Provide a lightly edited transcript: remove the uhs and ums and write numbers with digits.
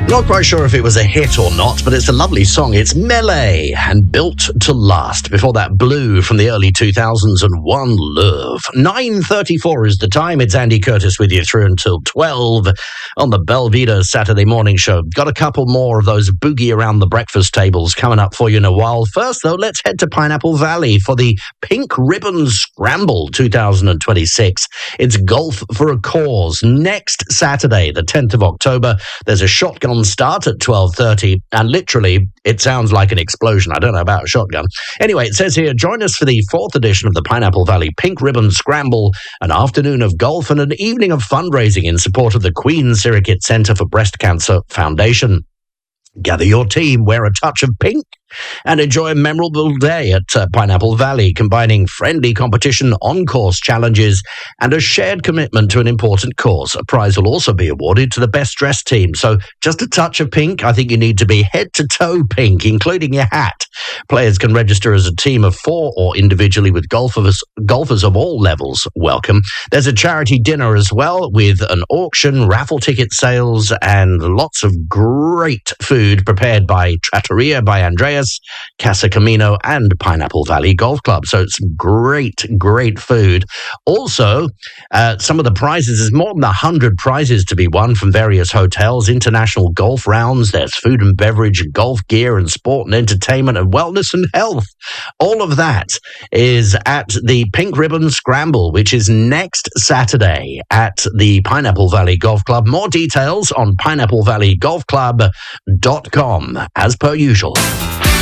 Not quite sure if it was a hit or not, but it's a lovely song. It's Melee and Built to Last. Before that, Blue from the early 2000s and One Love. 9:34 is the time. It's Andy Curtis with you through until 12 on the Belvedere Saturday morning show. Got a couple more of those boogie around the breakfast tables coming up for you in a while. First, though, let's head to Pineapple Valley for the Pink Ribbon Scramble 2026. It's Golf for a Cause. Next Saturday, the 10th of October, there's a shotgun start at 12:30, and literally it sounds like an explosion. I don't know about a shotgun. Anyway, it says here, join us for the 4th edition of the Pineapple Valley Pink Ribbon Scramble, an afternoon of golf and an evening of fundraising in support of the Queen Sirikit Centre for Breast Cancer Foundation. Gather your team, wear a touch of pink, and enjoy a memorable day at Pineapple Valley, combining friendly competition, on-course challenges, and a shared commitment to an important cause. A prize will also be awarded to the best-dressed team. So just a touch of pink. I think you need to be head-to-toe pink, including your hat. Players can register as a team of 4 or individually with golfers of all levels. Welcome. There's a charity dinner as well, with an auction, raffle ticket sales, and lots of great food prepared by Trattoria by Andreas, Casa Camino, and Pineapple Valley Golf Club. So it's great food. Also, some of the prizes, there's more than 100 prizes to be won from various hotels, international golf rounds. There's food and beverage, golf gear, and sport and entertainment, and wellness and health. All of that is at the Pink Ribbon Scramble, which is next Saturday at the Pineapple Valley Golf Club. More details on pineapplevalley.golfclub.com, as per usual.